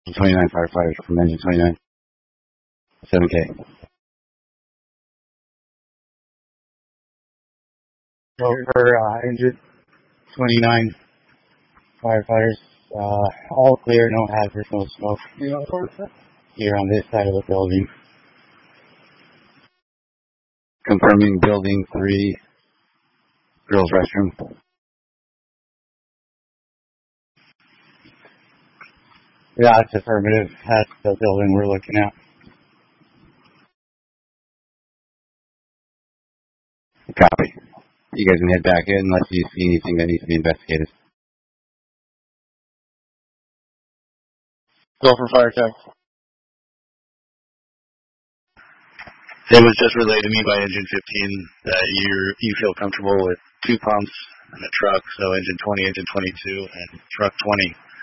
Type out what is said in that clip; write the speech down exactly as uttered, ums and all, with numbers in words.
twenty-nine firefighters from engine twenty-nine. seven K. So for uh, engine twenty-nine firefighters, uh, all clear, no hazards, no smoke. Here on this side of the building. Confirming building three, girls' restroom. Yeah, it's affirmative. That's the building we're looking at. Copy. You guys can head back in unless you see anything that needs to be investigated. Go for fire tech. It was just relayed to me by engine fifteen that you you feel comfortable with two pumps and a truck, so engine twenty, engine twenty-two, and truck twenty